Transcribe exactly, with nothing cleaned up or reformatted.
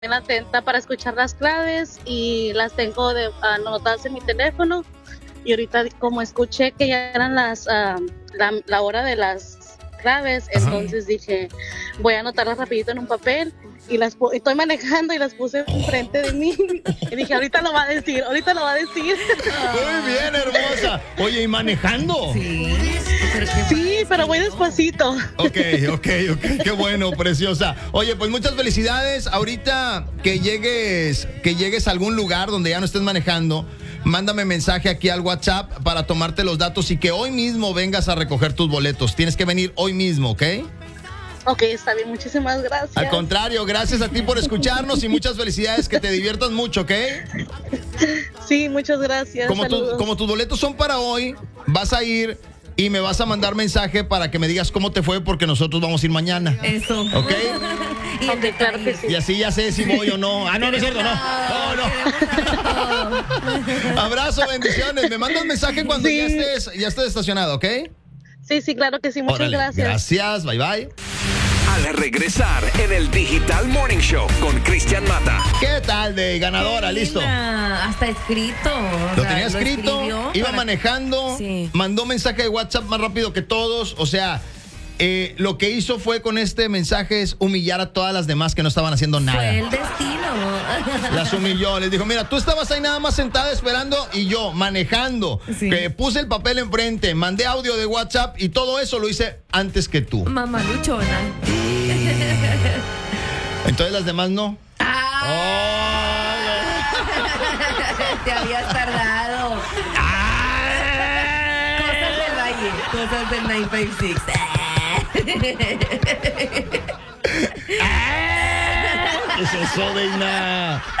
atenta para escuchar las claves y las tengo de, anotadas en mi teléfono. Y ahorita como escuché que ya eran las uh, la, la hora de las claves, Ajá. entonces dije, voy a anotarlas rapidito en un papel. Y las pu- estoy manejando y las puse enfrente de mí. Y dije, ahorita lo va a decir, ahorita lo va a decir. Muy bien, hermosa. Oye, ¿y manejando? Sí, pero, sí, pero voy despacito. Ok, ok, ok. Qué bueno, preciosa. Oye, pues muchas felicidades. Ahorita que llegues, que llegues a algún lugar donde ya no estés manejando, mándame mensaje aquí al WhatsApp para tomarte los datos y que hoy mismo vengas a recoger tus boletos. Tienes que venir hoy mismo, ¿ok? Ok, está bien, muchísimas gracias. Al contrario, gracias a ti por escucharnos y muchas felicidades, que te diviertas mucho, ¿ok? Sí, muchas gracias. Como, tu, como tus boletos son para hoy, vas a ir y me vas a mandar mensaje para que me digas cómo te fue, porque nosotros vamos a ir mañana. Eso. ¿Ok? Y, okay, claro que sí. Y así ya sé si voy o no. Ah, no, no es cierto, no. No, no. Abrazo, bendiciones. Me mandas mensaje cuando sí. ya estés, ya estés estacionado, ¿ok? Sí, sí, claro que sí. Muchas Órale, gracias. Gracias, bye bye. Al regresar en el Digital Morning Show con Cristian Mata. ¿Qué tal de ganadora? Sí, Listo. Hasta escrito. Lo sea, tenía escrito, lo iba para... manejando, sí. mandó mensaje de WhatsApp más rápido que todos. O sea, eh, lo que hizo fue con este mensaje es humillar a todas las demás que no estaban haciendo nada. Fue el destino. Las humilló, les dijo, mira, tú estabas ahí nada más sentada esperando y yo manejando. Sí. Que puse el papel enfrente, mandé audio de WhatsApp y todo eso lo hice antes que tú. Mamá luchona. Entonces las demás no. Ah. Oh. Te habías tardado. Ah. Cosas del Valle, cosas del nueve cinco seis. ¿Qué es eso, Deina?